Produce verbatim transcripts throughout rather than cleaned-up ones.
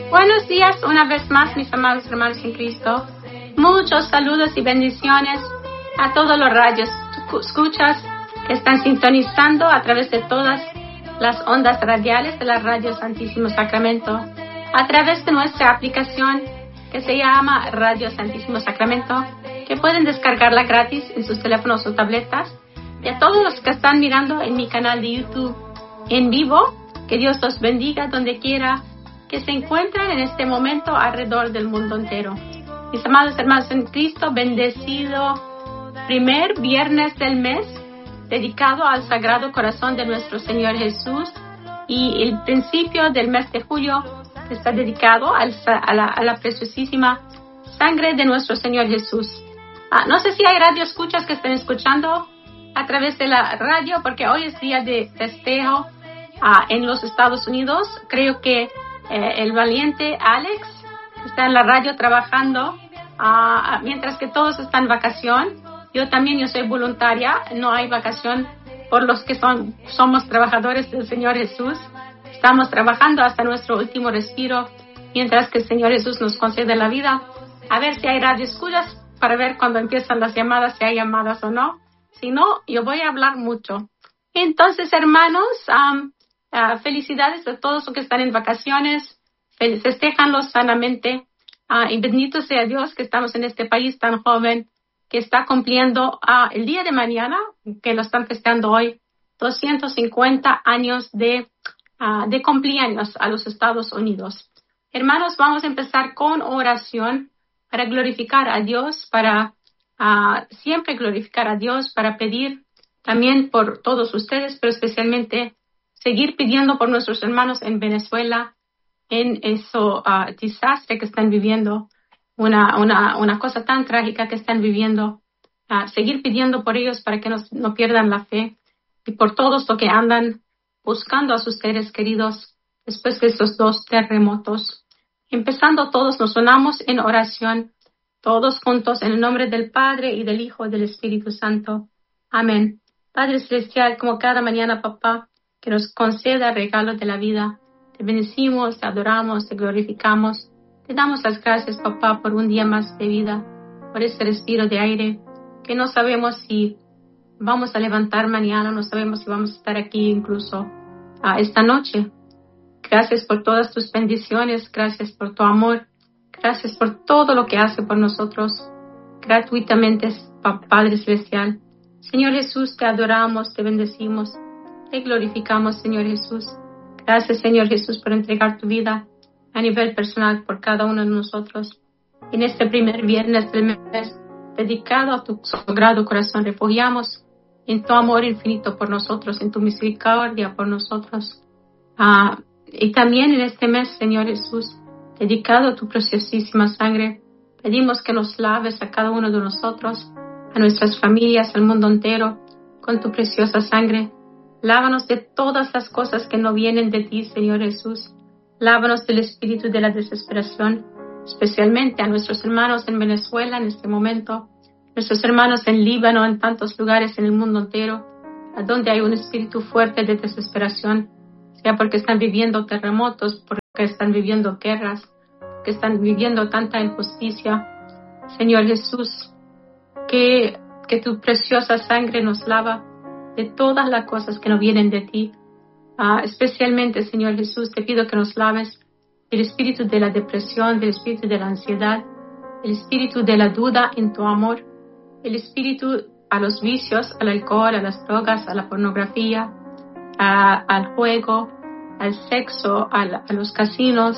Buenos días una vez más, mis amados hermanos en Cristo. Muchos saludos y bendiciones a todos los radios escuchas que están sintonizando a través de todas las ondas radiales de la Radio Santísimo Sacramento, a través de nuestra aplicación que se llama Radio Santísimo Sacramento, que pueden descargarla gratis en sus teléfonos o tabletas, y a todos los que están mirando en mi canal de YouTube en vivo. Que Dios los bendiga donde quiera que se encuentren en este momento alrededor del mundo entero. Mis amados hermanos en Cristo, bendecido primer viernes del mes dedicado al Sagrado Corazón de nuestro Señor Jesús, y el principio del mes de julio está dedicado al, a, la, a la preciosísima sangre de nuestro Señor Jesús. Ah, no sé si hay radio escuchas que estén escuchando a través de la radio, porque hoy es día de festejo ah, en los Estados Unidos. Creo que eh, el valiente Alex está en la radio trabajando ah, mientras que todos están en vacación. Yo también, yo soy voluntaria, no hay vacación por los que son, somos trabajadores del Señor Jesús. Estamos trabajando hasta nuestro último respiro, mientras que el Señor Jesús nos concede la vida. A ver si hay radio escuchas para ver cuando empiezan las llamadas, si hay llamadas o no. Si no, yo voy a hablar mucho. Entonces, hermanos, um, uh, felicidades a todos los que están en vacaciones. Festéjanlos sanamente. Uh, y bendito sea Dios que estamos en este país tan joven, que está cumpliendo uh, el día de mañana, que lo están festejando hoy, doscientos cincuenta años de, uh, de cumpleaños a los Estados Unidos. Hermanos, vamos a empezar con oración para glorificar a Dios, para uh, siempre glorificar a Dios, para pedir también por todos ustedes, pero especialmente seguir pidiendo por nuestros hermanos en Venezuela, en ese uh, desastre que están viviendo, una, una, una cosa tan trágica que están viviendo. Uh, seguir pidiendo por ellos para que no, no pierdan la fe, y por todos los que andan buscando a sus seres queridos después de esos dos terremotos. Empezando, todos nos unamos en oración, todos juntos, en el nombre del Padre, y del Hijo, y del Espíritu Santo. Amén. Padre Celestial, como cada mañana, papá, que nos conceda el regalo de la vida, te bendecimos, te adoramos, te glorificamos. Te damos las gracias, papá, por un día más de vida, por este respiro de aire, que no sabemos si vamos a levantar mañana, no sabemos si vamos a estar aquí incluso uh, esta noche. Gracias por todas tus bendiciones, gracias por tu amor, gracias por todo lo que hace por nosotros gratuitamente, Padre Celestial. Señor Jesús, te adoramos, te bendecimos, te glorificamos, Señor Jesús. Gracias, Señor Jesús, por entregar tu vida a nivel personal por cada uno de nosotros. En este primer viernes del mes, dedicado a tu sagrado corazón, refugiamos en tu amor infinito por nosotros, en tu misericordia por nosotros. Ah, y también en este mes, Señor Jesús, dedicado a tu preciosísima sangre, pedimos que nos laves a cada uno de nosotros, a nuestras familias, al mundo entero, con tu preciosa sangre. Lávanos de todas las cosas que no vienen de ti, Señor Jesús. Lávanos del espíritu de la desesperación, especialmente a nuestros hermanos en Venezuela en este momento, nuestros hermanos en Líbano, en tantos lugares en el mundo entero, a donde hay un espíritu fuerte de desesperación, sea porque están viviendo terremotos, porque están viviendo guerras, porque están viviendo tanta injusticia. Señor Jesús, que, que tu preciosa sangre nos lava de todas las cosas que no vienen de ti. Uh, especialmente, Señor Jesús, te pido que nos laves del espíritu de la depresión, del espíritu de la ansiedad, el espíritu de la duda en tu amor, el espíritu a los vicios, al alcohol, a las drogas, a la pornografía, a, al juego, al sexo, a, la, a los casinos,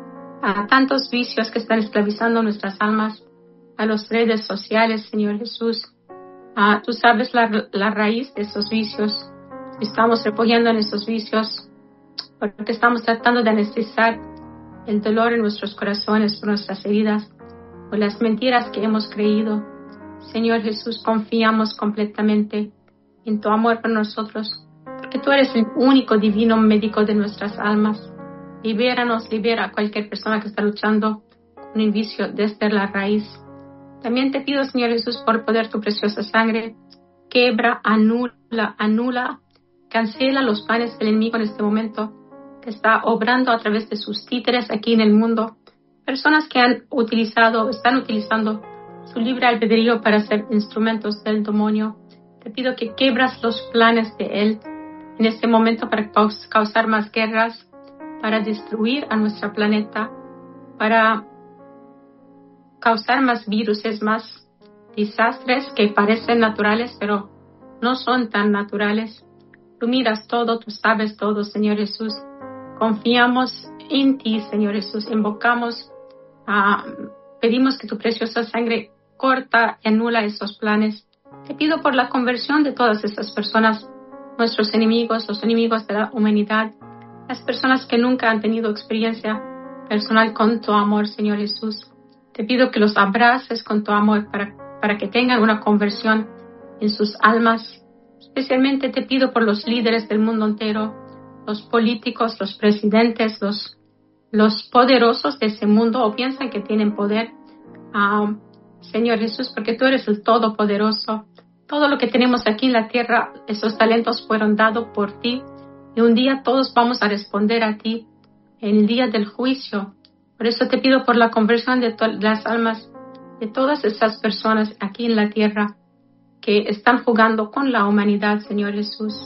a tantos vicios que están esclavizando nuestras almas, a las redes sociales, Señor Jesús. Uh, tú sabes la, la raíz de esos vicios. Estamos refugiando en esos vicios porque estamos tratando de anestesiar el dolor en nuestros corazones por nuestras heridas, por las mentiras que hemos creído. Señor Jesús, confiamos completamente en tu amor por nosotros, porque tú eres el único divino médico de nuestras almas. Libéranos, libera a cualquier persona que está luchando con un vicio desde la raíz. También te pido, Señor Jesús, por poder tu preciosa sangre, quebra, anula, anula, cancela los planes del enemigo en este momento. que está obrando a través de sus títeres aquí en el mundo. Personas que han utilizado, están utilizando su libre albedrío para ser instrumentos del demonio. Te pido que quebras los planes de él en este momento para causar más guerras, para destruir a nuestro planeta, para causar más virus, más desastres que parecen naturales, pero no son tan naturales. Tú miras todo, tú sabes todo, Señor Jesús. Confiamos en ti, Señor Jesús. Invocamos, uh, pedimos que tu preciosa sangre corta y anula esos planes. Te pido por la conversión de todas esas personas, nuestros enemigos, los enemigos de la humanidad, las personas que nunca han tenido experiencia personal con tu amor, Señor Jesús. Te pido que los abraces con tu amor para, para que tengan una conversión en sus almas. Especialmente te pido por los líderes del mundo entero, los políticos, los presidentes, los, los poderosos de ese mundo, o piensan que tienen poder. Uh, Señor Jesús, porque tú eres el Todopoderoso. Todo lo que tenemos aquí en la tierra, esos talentos fueron dados por ti. Y un día todos vamos a responder a ti en el día del juicio. Por eso te pido por la conversión de to- las almas de todas esas personas aquí en la tierra que están jugando con la humanidad, Señor Jesús.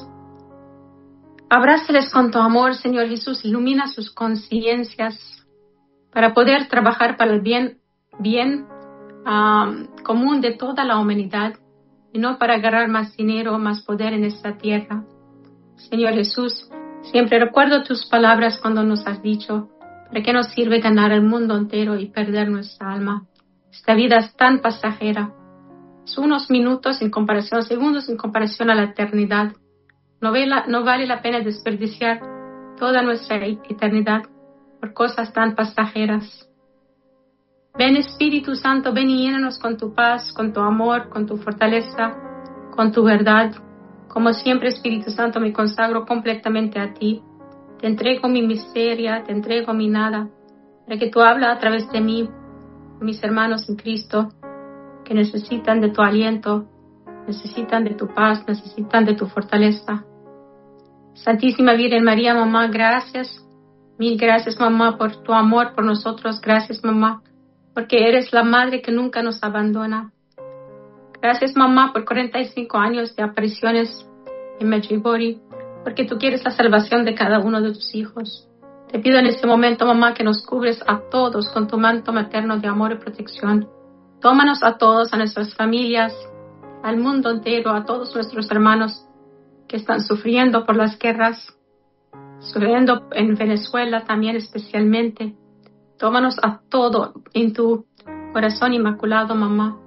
Abráceles con tu amor, Señor Jesús. Ilumina sus conciencias para poder trabajar para el bien, bien um, común de toda la humanidad y no para agarrar más dinero, más poder en esta tierra. Señor Jesús, siempre recuerdo tus palabras cuando nos has dicho: ¿para qué nos sirve ganar el mundo entero y perder nuestra alma? Esta vida es tan pasajera. Son unos minutos en comparación, segundos en comparación a la eternidad. No, ve la, no vale la pena desperdiciar toda nuestra eternidad por cosas tan pasajeras. Ven, Espíritu Santo, ven y llénanos con tu paz, con tu amor, con tu fortaleza, con tu verdad. Como siempre, Espíritu Santo, me consagro completamente a ti. Te entrego mi miseria, te entrego mi nada, para que tú hablas a través de mí, de mis hermanos en Cristo, que necesitan de tu aliento, necesitan de tu paz, necesitan de tu fortaleza. Santísima Virgen María, mamá, gracias. Mil gracias, mamá, por tu amor por nosotros. Gracias, mamá, porque eres la madre que nunca nos abandona. Gracias, mamá, por cuarenta y cinco años de apariciones en Medjugorje, porque tú quieres la salvación de cada uno de tus hijos. Te pido en este momento, mamá, que nos cubres a todos con tu manto materno de amor y protección. Tómanos a todos, a nuestras familias, al mundo entero, a todos nuestros hermanos que están sufriendo por las guerras, sufriendo en Venezuela también especialmente. Tómanos a todo en tu corazón inmaculado, mamá.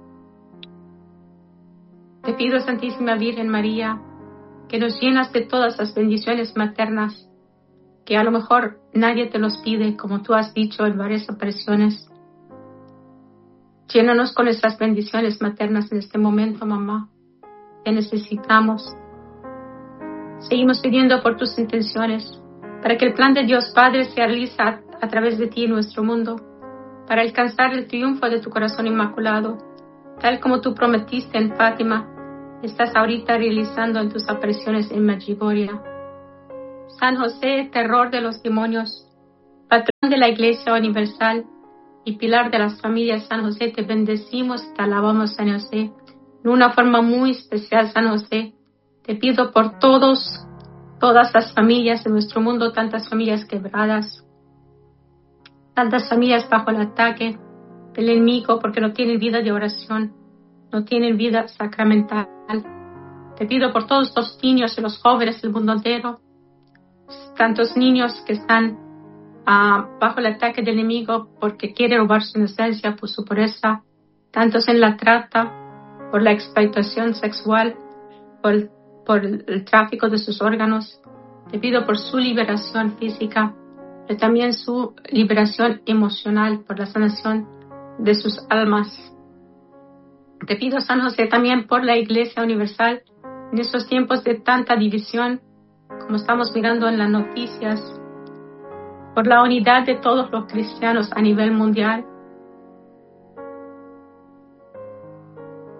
Te pido, Santísima Virgen María, que nos llenas de todas las bendiciones maternas, que a lo mejor nadie te los pide, como tú has dicho en varias apariciones. Llénanos con esas bendiciones maternas en este momento, mamá. Te necesitamos. Seguimos pidiendo por tus intenciones, para que el plan de Dios Padre se realice a, a través de ti en nuestro mundo, para alcanzar el triunfo de tu corazón inmaculado, tal como tú prometiste en Fátima, estás ahorita realizando en tus apariciones en Medjugorje. San José, terror de los demonios, patrón de la Iglesia Universal y pilar de las familias, San José, te bendecimos y te alabamos, San José, de una forma muy especial, San José. Te pido por todos, todas las familias de nuestro mundo, tantas familias quebradas, tantas familias bajo el ataque del enemigo porque no tienen vida de oración, no tienen vida sacramental. Te pido por todos los niños y los jóvenes del mundo entero, tantos niños que están uh, bajo el ataque del enemigo porque quiere robar su inocencia por su pureza, tantos en la trata, por la explotación sexual, por, por el tráfico de sus órganos. Te pido por su liberación física, pero también su liberación emocional, por la sanación de sus almas. Te pido, San José, también por la Iglesia Universal, en estos tiempos de tanta división, como estamos mirando en las noticias, por la unidad de todos los cristianos a nivel mundial.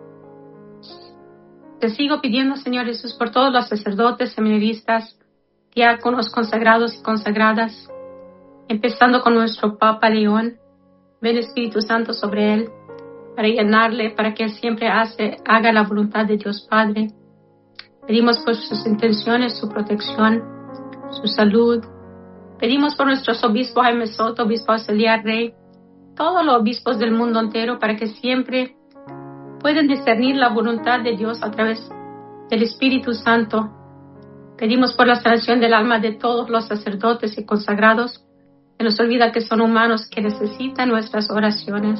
Te sigo pidiendo, Señor Jesús, por todos los sacerdotes, seminaristas, diáconos consagrados y consagradas, empezando con nuestro Papa León. Ven Espíritu Santo sobre él, para llenarle, para que él siempre hace, haga la voluntad de Dios Padre. Pedimos por sus intenciones, su protección, su salud. Pedimos por nuestros obispos Jaime Soto, obispo auxiliar Rey, todos los obispos del mundo entero, para que siempre puedan discernir la voluntad de Dios a través del Espíritu Santo. Pedimos por la sanación del alma de todos los sacerdotes y consagrados, que nos olvida que son humanos que necesitan nuestras oraciones.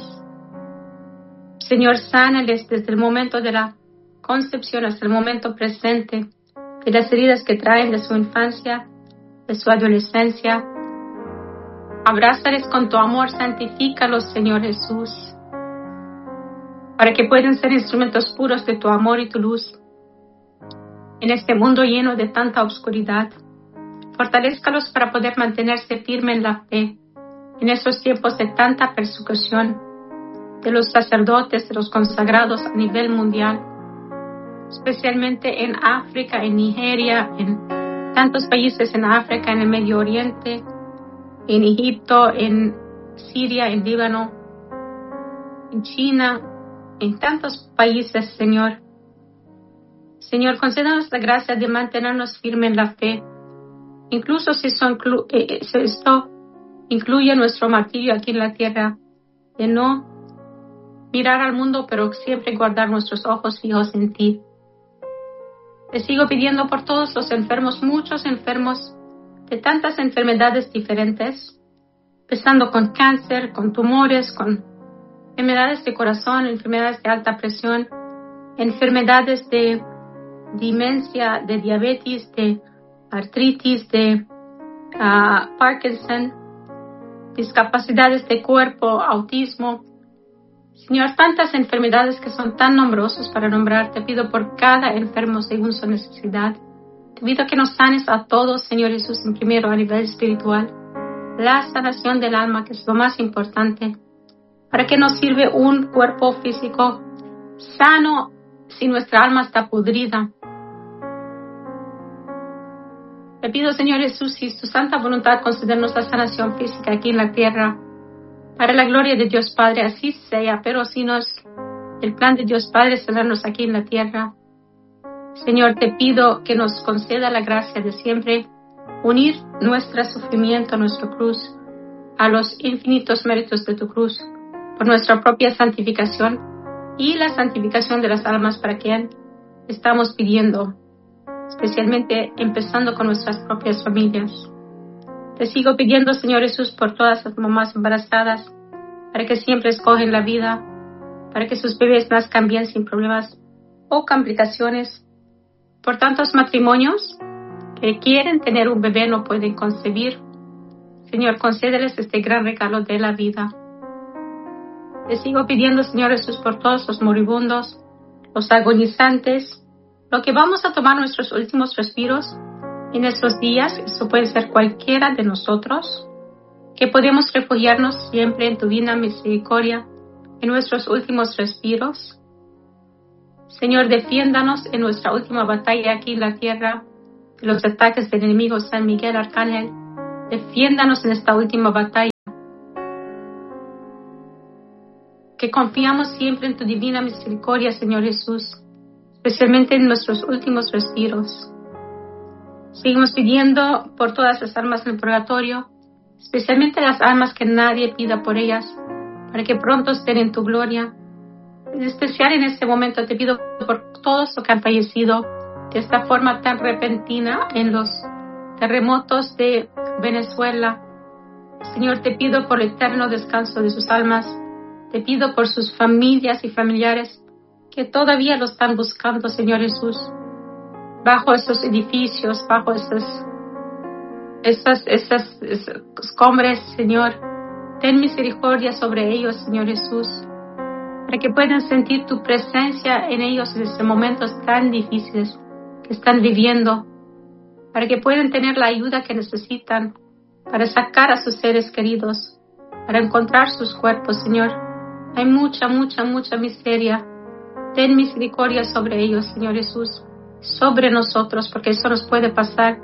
Señor, sánales desde el momento de la concepción hasta el momento presente, de las heridas que traen de su infancia, de su adolescencia. Abrázales con tu amor, santifícalos, Señor Jesús, para que puedan ser instrumentos puros de tu amor y tu luz en este mundo lleno de tanta oscuridad. Fortalézcalos para poder mantenerse firmes en la fe en esos tiempos de tanta persecución de los sacerdotes, de los consagrados a nivel mundial, especialmente en África, en Nigeria, en tantos países en África, en el Medio Oriente, en Egipto, en Siria, en Líbano, en China, en tantos países, Señor. Señor, concédanos la gracia de mantenernos firmes en la fe, incluso si esto, inclu- eh, si esto incluye nuestro martirio aquí en la tierra, de no mirar al mundo, pero siempre guardar nuestros ojos fijos en ti. Te sigo pidiendo por todos los enfermos, muchos enfermos de tantas enfermedades diferentes, empezando con cáncer, con tumores, con enfermedades de corazón, enfermedades de alta presión, enfermedades de demencia, de diabetes, de artritis, de uh, Parkinson, discapacidades de cuerpo, autismo. Señor, tantas enfermedades que son tan nombrosas para nombrar, te pido por cada enfermo según su necesidad. Te pido que nos sanes a todos, Señor Jesús, en primero a nivel espiritual, la sanación del alma, que es lo más importante. ¿Para qué nos sirve un cuerpo físico sano si nuestra alma está podrida? Te pido, Señor Jesús, si es tu santa voluntad concedernos la sanación física aquí en la tierra, para la gloria de Dios Padre, así sea, pero si no es el plan de Dios Padre sanarnos aquí en la tierra. Señor, te pido que nos conceda la gracia de siempre unir nuestro sufrimiento, nuestra cruz, a los infinitos méritos de tu cruz, por nuestra propia santificación y la santificación de las almas para quien estamos pidiendo, especialmente empezando con nuestras propias familias. Te sigo pidiendo, Señor Jesús, por todas las mamás embarazadas, para que siempre escogen la vida, para que sus bebés nazcan bien sin problemas o complicaciones, por tantos matrimonios que quieren tener un bebé no pueden concebir. Señor, concédeles este gran regalo de la vida. Te sigo pidiendo, Señor Jesús, por todos los moribundos, los agonizantes, lo que vamos a tomar nuestros últimos respiros en estos días. Eso puede ser cualquiera de nosotros, que podemos refugiarnos siempre en tu divina misericordia en nuestros últimos respiros. Señor, defiéndanos en nuestra última batalla aquí en la tierra de los ataques del enemigo. San Miguel Arcángel, defiéndanos en esta última batalla, que confiamos siempre en tu divina misericordia, Señor Jesús, especialmente en nuestros últimos respiros. Seguimos pidiendo por todas las almas en el purgatorio, especialmente las almas que nadie pida por ellas, para que pronto estén en tu gloria. En especial en este momento te pido por todos los que han fallecido de esta forma tan repentina en los terremotos de Venezuela. Señor, te pido por el eterno descanso de sus almas. Te pido por sus familias y familiares que todavía lo están buscando, Señor Jesús, bajo esos edificios, bajo esas, esas, esas, esas escombros, Señor. Ten misericordia sobre ellos, Señor Jesús, para que puedan sentir tu presencia en ellos en estos momentos tan difíciles que están viviendo, para que puedan tener la ayuda que necesitan para sacar a sus seres queridos, para encontrar sus cuerpos, Señor. Hay mucha, mucha, mucha miseria. Ten misericordia sobre ellos, Señor Jesús, sobre nosotros, porque eso nos puede pasar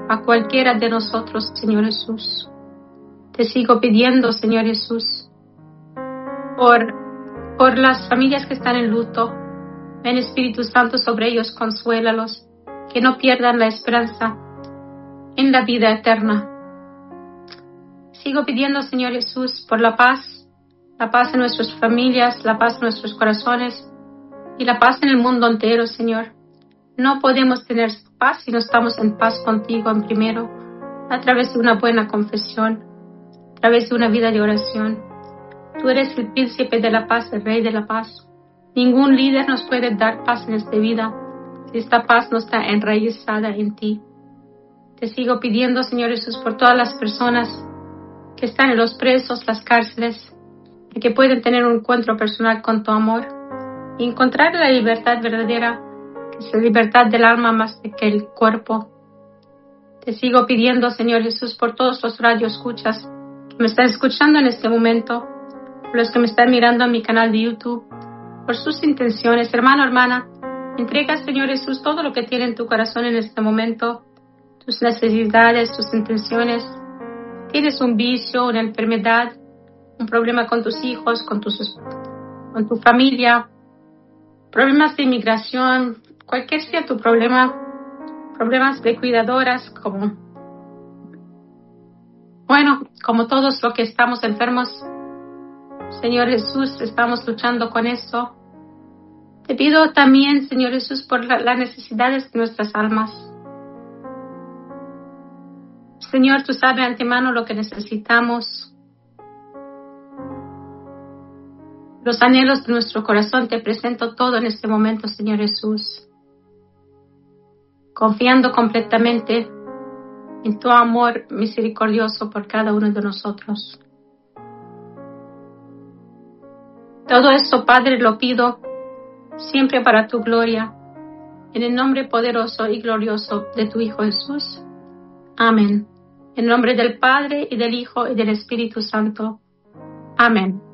a cualquiera de nosotros, Señor Jesús. Te sigo pidiendo, Señor Jesús, por, por las familias que están en luto. Ven, Espíritu Santo, sobre ellos, consuélalos, que no pierdan la esperanza en la vida eterna. Sigo pidiendo, Señor Jesús, por la paz, la paz en nuestras familias, la paz en nuestros corazones y la paz en el mundo entero, Señor. No podemos tener paz si no estamos en paz contigo en primero, a través de una buena confesión, a través de una vida de oración. Tú eres el príncipe de la paz, el rey de la paz. Ningún líder nos puede dar paz en esta vida si esta paz no está enraizada en ti. Te sigo pidiendo, Señor Jesús, por todas las personas que están en los presos, las cárceles, y que pueden tener un encuentro personal con tu amor y encontrar la libertad verdadera, que es la libertad del alma más que el cuerpo. Te sigo pidiendo, Señor Jesús, por todos los radioescuchas que me están escuchando en este momento, por los que me están mirando en mi canal de YouTube, por sus intenciones. Hermano, hermana, entrega, Señor Jesús, todo lo que tiene en tu corazón en este momento, tus necesidades, tus intenciones. Tienes un vicio, una enfermedad, un problema con tus hijos, con, tus, con tu familia, problemas de inmigración, cualquier sea tu problema, problemas de cuidadoras, como, bueno, como todos los que estamos enfermos, Señor Jesús, estamos luchando con eso. Te pido también, Señor Jesús, por la, las necesidades de nuestras almas. Señor, tú sabes de antemano lo que necesitamos. Los anhelos de nuestro corazón, te presento todo en este momento, Señor Jesús. Confiando completamente en tu amor misericordioso por cada uno de nosotros. Todo esto, Padre, lo pido siempre para tu gloria, en el nombre poderoso y glorioso de tu Hijo Jesús. Amén. En nombre del Padre, y del Hijo, y del Espíritu Santo. Amén.